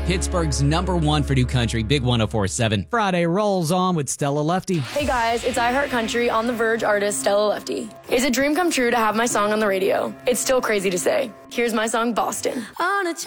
Pittsburgh's #1 for new country, Big 104.7. Friday rolls on with Stella Lefty. Hey guys, it's iHeart Country on The Verge artist Stella Lefty. It's a dream come true to have my song on the radio. It's still crazy to say. Here's my song, Boston.